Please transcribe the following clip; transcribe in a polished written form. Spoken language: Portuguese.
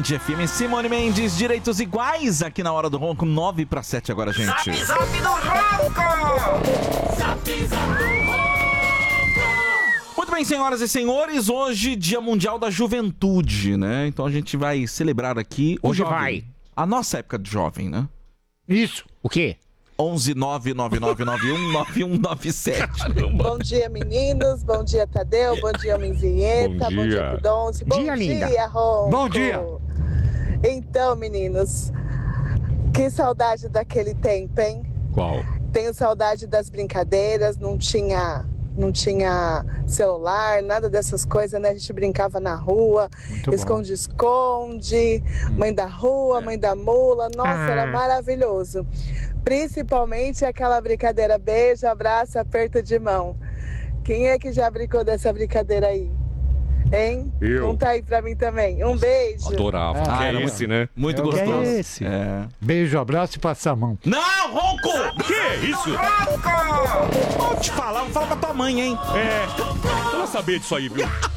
Band FM, Simone Mendes, direitos iguais aqui na Hora do Ronco, 9:07 agora, gente. Zap, zap do Ronco! Zap, zap do Ronco! Muito bem, senhoras e senhores, hoje Dia Mundial da Juventude, né? Então a gente vai celebrar aqui... Hoje vai. A nossa época de jovem, né? Isso. O quê? 11 99991 9197. Bom dia, meninos. Bom dia, Tadeu. Bom dia, Minzinheta. Bom dia, Pudonce. Bom dia, Ronco. Bom dia. Então, meninos, que saudade daquele tempo, hein? Qual? Tenho saudade das brincadeiras, não tinha celular, nada dessas coisas, né? A gente brincava na rua, esconde-esconde, mãe da rua, mãe da mula, nossa, era maravilhoso. Principalmente aquela brincadeira beijo, abraço, aperto de mão. Quem é que já brincou dessa brincadeira aí? Hein? Eu. Conta aí pra mim também. Um beijo. Adorava. Ah, que era é esse, né? Muito Que gostoso. é esse? É. Beijo, abraço e passa a mão. Não, Ronco! Que isso? Vou te falar, vou falar pra tua mãe, hein? Eu não sabia disso aí, viu?